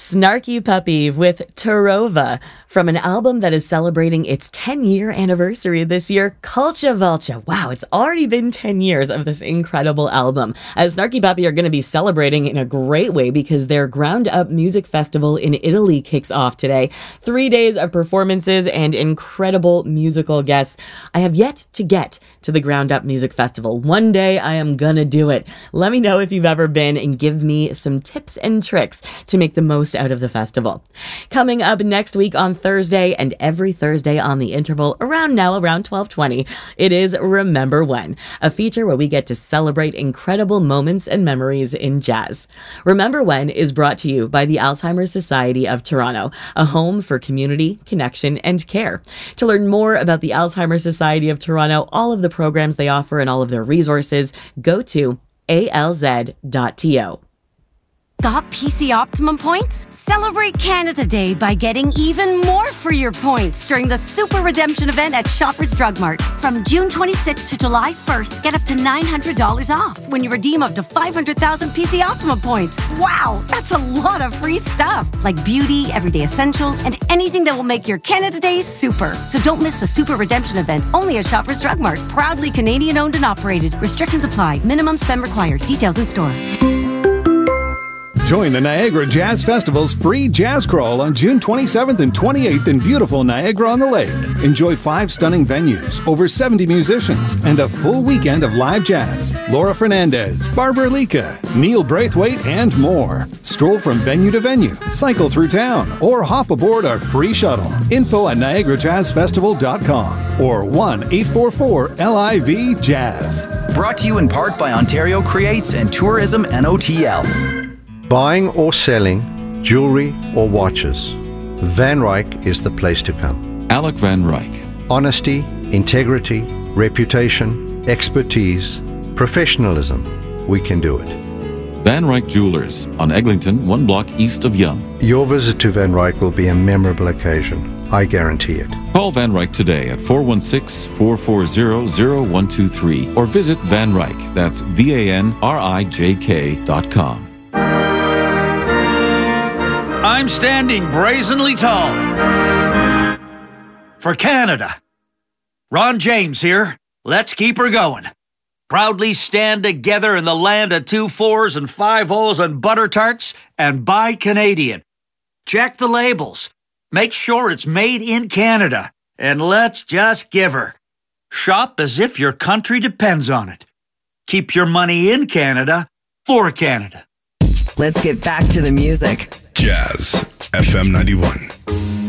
Snarky Puppy with Tarova from an album that is celebrating its 10-year anniversary this year, Culcha Vulcha. Wow, it's already been 10 years of this incredible album. Snarky Puppy are going to be celebrating in a great way because their Ground Up Music Festival in Italy kicks off today. 3 days of performances and incredible musical guests. I have yet to get to the Ground Up Music Festival. One day I am gonna do it. Let me know if you've ever been and give me some tips and tricks to make the most out of the festival. Coming up next week on Thursday and every Thursday on the interval around 12:20, it is Remember When, a feature where we get to celebrate incredible moments and memories in jazz. Remember When is brought to you by the Alzheimer's Society of Toronto, a home for community, connection, and care. To learn more about the Alzheimer's Society of Toronto, all of the programs they offer and all of their resources, go to alz.to. Got PC Optimum points? Celebrate Canada Day by getting even more for your points during the Super Redemption event at Shoppers Drug Mart. From June 26th to July 1st, get up to $900 off when you redeem up to 500,000 PC Optimum points. Wow, that's a lot of free stuff, like beauty, everyday essentials, and anything that will make your Canada Day super. So don't miss the Super Redemption event, only at Shoppers Drug Mart. Proudly Canadian owned and operated. Restrictions apply. Minimum spend required. Details in store. Join the Niagara Jazz Festival's free jazz crawl on June 27th and 28th in beautiful Niagara-on-the-Lake. Enjoy 5 stunning venues, over 70 musicians, and a full weekend of live jazz. Laura Fernandez, Barbara Lika, Neil Braithwaite, and more. Stroll from venue to venue, cycle through town, or hop aboard our free shuttle. Info at niagarajazzfestival.com or 1-844-LIV-JAZZ. Brought to you in part by Ontario Creates and Tourism NOTL. Buying or selling jewelry or watches, Van Ryk is the place to come. Alec Van Ryk. Honesty, integrity, reputation, expertise, professionalism. We can do it. Van Ryk Jewelers on Eglinton, 1 block east of Yonge. Your visit to Van Ryk will be a memorable occasion. I guarantee it. Call Van Ryk today at 416-440-0123 or visit Van Ryk. That's VANRIJK.com. I'm standing brazenly tall for Canada. Ron James here. Let's keep her going. Proudly stand together in the land of 2 4s and 5 O's and butter tarts and buy Canadian. Check the labels. Make sure it's made in Canada. And let's just give her. Shop as if your country depends on it. Keep your money in Canada for Canada. Let's get back to the music. Jazz FM 91.